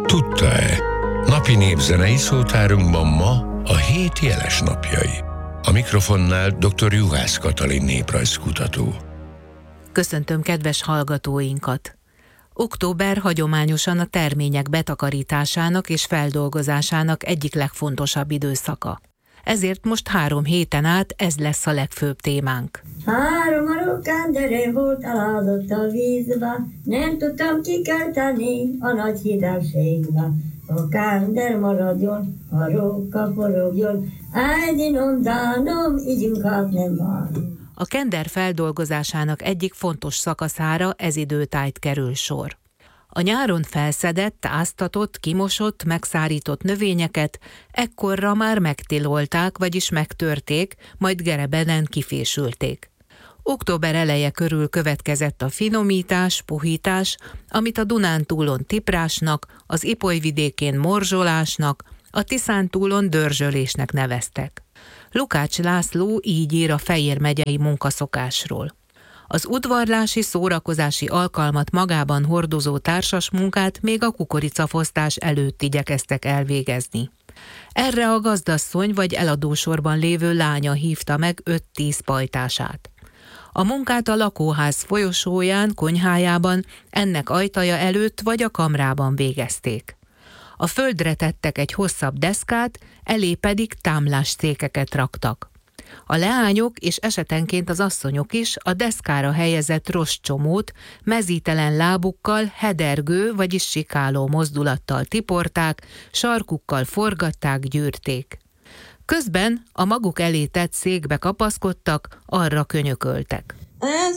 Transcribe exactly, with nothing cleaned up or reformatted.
Tudta-e? Napi népzenei szótárunkban ma a hét jeles napjai. A mikrofonnál dr. Juhász Katalin néprajzkutató. Köszöntöm kedves hallgatóinkat! Október hagyományosan a termények betakarításának és feldolgozásának egyik legfontosabb időszaka. Ezért most három héten át ez lesz a legfőbb témánk. Három arókán dere volt aládott a vízbe, nem tudtam kikelteni a nagy hidegségbe. A kánder maradjon, a róka forogjon, ájdinom, dánom, ígyünk át nem van. A kender feldolgozásának egyik fontos szakaszára ez időtájt kerül sor. A nyáron felszedett, áztatott, kimosott, megszárított növényeket ekkorra már megtilolták, vagyis megtörték, majd gerebeden kifésülték. Október eleje körül következett a finomítás, puhítás, amit a Dunántúlon tiprásnak, az Ipolyvidékén morzsolásnak, a Tiszántúlon dörzsölésnek neveztek. Lukács László így ír a Fejér megyei munkaszokásról. Az udvarlási szórakozási alkalmat magában hordozó társas munkát még a kukoricafosztás előtt igyekeztek elvégezni. Erre a gazdasszony vagy eladósorban lévő lánya hívta meg öt-tíz pajtását. A munkát a lakóház folyosóján, konyhájában, ennek ajtaja előtt vagy a kamrában végezték. A földre tettek egy hosszabb deszkát, elé pedig támlásszékeket raktak. A leányok és esetenként az asszonyok is a deszkára helyezett rostcsomót mezítelen lábukkal, hedergő, vagyis sikáló mozdulattal tiporták, sarkukkal forgatták, gyűrték. Közben a maguk elé tett székbe kapaszkodtak, arra könyököltek. Ez